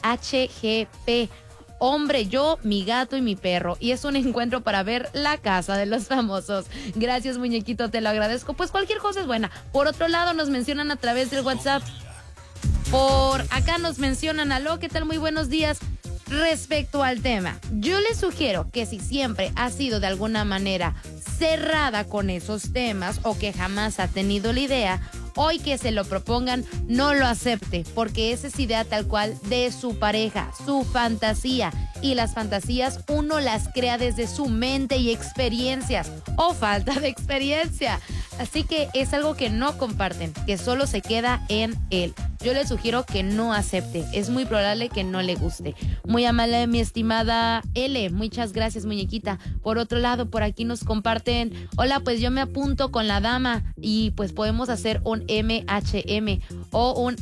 HGP. Hombre, yo, mi gato y mi perro. Y es un encuentro para ver La Casa de los Famosos. Gracias, muñequito, te lo agradezco. Pues cualquier cosa es buena. Por otro lado, nos mencionan a través del WhatsApp. Por acá nos mencionan, aló, ¿qué tal? Muy buenos días. Respecto al tema, yo les sugiero que si siempre ha sido de alguna manera cerrada con esos temas o que jamás ha tenido la idea, hoy que se lo propongan, no lo acepte, porque esa es idea tal cual de su pareja, su fantasía. Y las fantasías uno las crea desde su mente y experiencias, o falta de experiencia. Así que es algo que no comparten, que solo se queda en él. Yo le sugiero que no acepte, es muy probable que no le guste. Muy amable, mi estimada L, muchas gracias, muñequita. Por otro lado, por aquí nos comparten, hola, pues yo me apunto con la dama y pues podemos hacer un MHM o un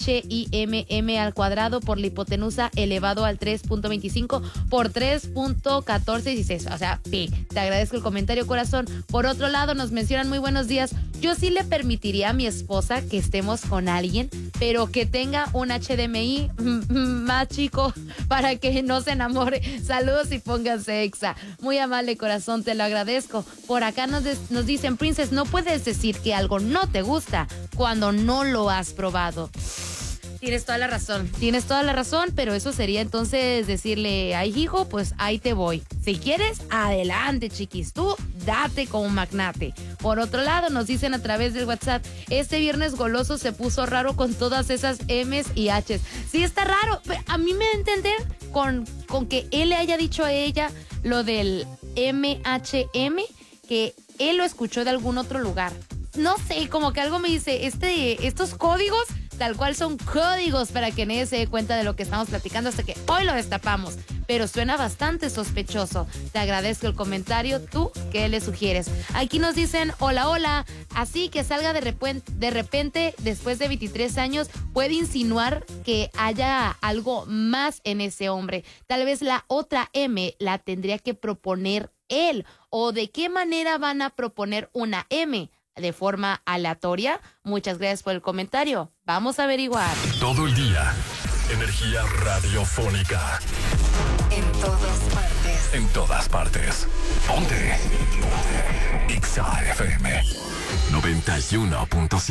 HIMM al cuadrado por la hipotenusa elevado al 3.25 por 3.1416, o sea, pi. Te agradezco el comentario, corazón. Por otro lado, nos mencionan, muy buenos días, yo sí le permitiría a mi esposa que estemos con alguien, pero que tenga un HDMI más chico para que no se enamore. Saludos y pónganse exa. Muy amable, corazón, te lo agradezco. Por acá nos dicen, Princess, no puedes decir que algo no te gusta cuando no lo has probado. Tienes toda la razón, pero eso sería entonces decirle, ay, hijo, pues ahí te voy. Si quieres, adelante, chiquis, tú date como magnate. Por otro lado, nos dicen a través del WhatsApp, este viernes goloso se puso raro con todas esas M's y H's. Sí, está raro, pero a mí me da a entender con que él le haya dicho a ella lo del MHM, que él lo escuchó de algún otro lugar. No sé, como que algo me dice, estos códigos tal cual son códigos para que nadie se dé cuenta de lo que estamos platicando hasta que hoy lo destapamos. Pero suena bastante sospechoso. Te agradezco el comentario. ¿Tú qué le sugieres? Aquí nos dicen, hola, así que salga de repente, después de 23 años, puede insinuar que haya algo más en ese hombre. Tal vez la otra M la tendría que proponer él. ¿O de qué manera van a proponer una M? ¿De forma aleatoria? Muchas gracias por el comentario. Vamos a averiguar. Todo el día, energía radiofónica. En todas partes. En todas partes. Ponte. Exa FM 91.7.